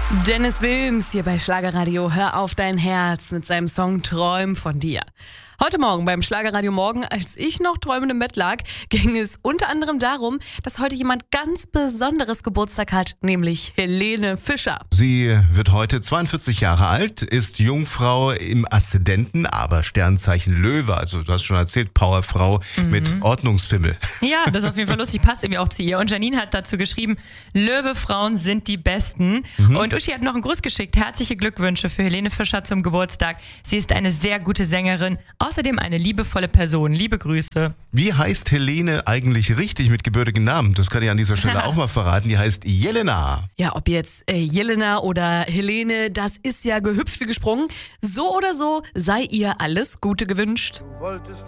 Dennis Wilms hier bei Schlagerradio Hör auf dein Herz mit seinem Song Träum von dir. Heute Morgen beim Schlagerradio Morgen, als ich noch träumend im Bett lag, ging es unter anderem darum, dass heute jemand ganz Besonderes Geburtstag hat, nämlich Helene Fischer. Sie wird heute 42 Jahre alt, ist Jungfrau im Aszendenten, aber Sternzeichen Löwe. Also du hast schon erzählt, Powerfrau mit Ordnungsfimmel. Ja, das ist auf jeden Fall lustig, passt irgendwie auch zu ihr. Und Janine hat dazu geschrieben, Löwe-Frauen sind die Besten. Und Uschi hat noch einen Gruß geschickt. Herzliche Glückwünsche für Helene Fischer zum Geburtstag. Sie ist eine sehr gute Sängerin, außerdem eine liebevolle Person. Liebe Grüße. Wie heißt Helene eigentlich richtig mit gebürtigen Namen? Das kann ich an dieser Stelle auch mal verraten. Die heißt Jelena. Ja, ob jetzt Jelena oder Helene, das ist ja gehüpft wie gesprungen. So oder so sei ihr alles Gute gewünscht. Du wolltest